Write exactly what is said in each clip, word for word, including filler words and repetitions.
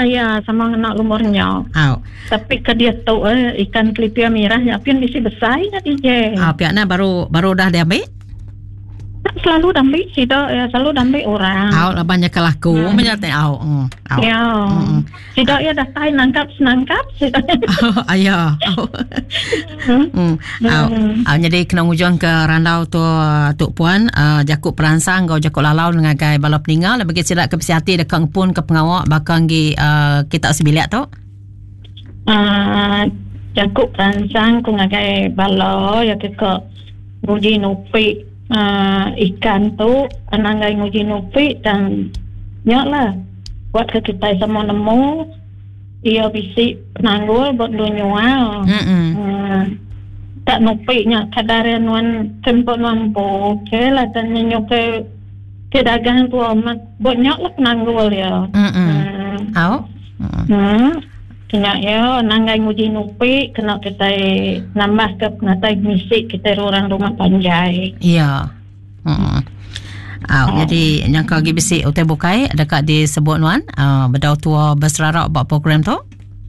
ya sama anak lumurnya. Au. Tapi ke dia tahu eh, ikan kelipia merah ya pian mesti besar ya D J. Ah, piaknya baru baru dah diambil. Selalu dambi sida ya selalu dambi orang. Au lah banyak kelaku hmm. menyertai au. Hmm. Au. Ya. Hmm. Sida ya dah tai nangkap senangkap sida. Oh, ayah. Au. Hmm. Au. Au jadi kena ujung ke randau tu tuk puan uh, jakuk peransang kau jakuk lalau dengan gai balap ningal bagi sida ke hati dekang pun ke pengawak bakang gi uh, kita sebiliak tu. Uh, jakuk peransang ku ngagai balo ya ke ke nguji nupi. Uh, ikan tu anangai nguji nupi dan nyaklah buat ke kita sama nemu ia bisi penanggul buat dunyual uh, tak nupi nya kadarian wan tempat mampu ke lah dan nyenyo ke ke dagang tu amat buat nyaklah penanggul ya mm au hmm kena ya nangai nguji nupi kena kita nambah ke pengatai misi kita orang rumah panjai. Iya. Hmm. Ah, oh. Jadi yang kau gi bisi utai bukai dekat di sebut nuan uh, bedau tua berserarak buat program tu.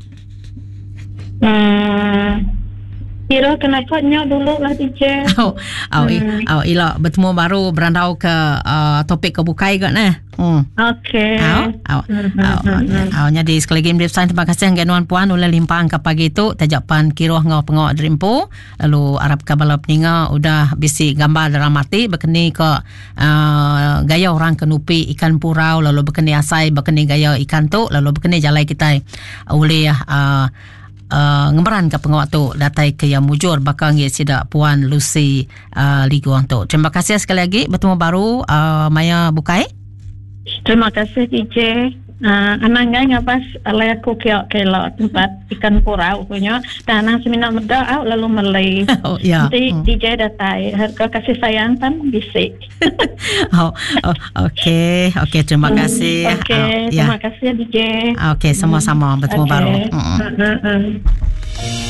Hmm. Kira kenapa nyak dulu lah D J. Oh, oh, hmm. oh, ila bertemu baru berandau ke uh, topik kebukai kot nah. Hmm. Okey. Oh, oh, oh, oh, jadi sekali lagi Mdip Sain terima kasih dengan puan ulah limpang ke pagi tu tajapan kiroh ngau pengawak Drimpo lalu Arab Kabala Peninga udah bisi gambar dramati berkeni ke uh, gaya orang kenupi ikan purau lalu berkeni asai berkeni gaya ikan tu lalu berkeni jalai kita oleh uh, Uh, ngemeran ke pengawak tu datai ke yang mujur bakal ngi sida puan Lucy uh, Liguang tu. Terima kasih sekali lagi bertemu baru uh, Maya Bukai. Terima kasih D J. Uh, anangai ngapas alai aku ke ke tempat ikan purau punya dan anang semina meda au lalu melai. Oh ya. Nanti Hmm. D J datai harga kasih sayang tan bisik. oh, oh okey okey terima kasih. Hmm, okey oh, terima ya. kasih D J. Okey sama-sama bertemu okay. baru. Hmm. Hmm. Hmm.